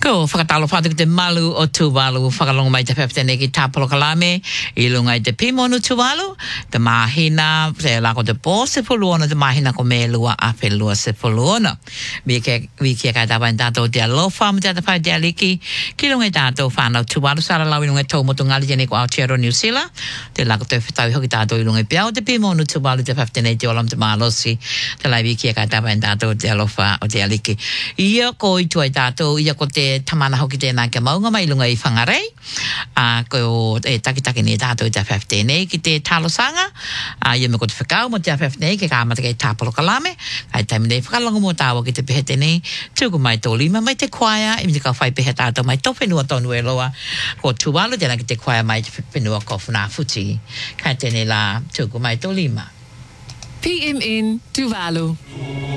Ko whakatalo whātuku te malu o Tuvalu, whakalonga mai te whewhetene ki Tāpolo Kalame, I lunga I te Pimonu Tuvalu, te mahina, te lako te pō se puluona, te mahina ko me lua a whelua se puluona. Wiki kai tāpai tātou te alofa, mo te atapai te aliki, ki lunga I tātou whānau Tuvalu, sara lau I lunga tau motu ngali tēne ko Aotearoa New Zealand, te lako te whetau hoki tātou I lunga piao, te Pimonu Tuvalu, te whewhetene te olam te mahalosi, te lai wiki kai tāpai tātou te alofa o te aliki. Ia ko I tuai tātou, ia ko te tamana hoki tēnā ke maunga mai lunga I whangarei. Ko takitaki ni tātou I te whewhetene ki te talosanga. Ia me ko te whakau mo te whewhetene ke kāmata kei Tāpolo Kalame. Kai taimi nei whakalanga mo tāua ki te pehetene. Tūku mai tō lima mai te kwaia. I me te kau whai pehe tātou mai tō whenua tonu e loa. Ko Tuvalu tēnā ki te kwaia mai te whenua ko Whanawhuti. Kai tēnei la tūku mai tō lima. PMN Tuvalu.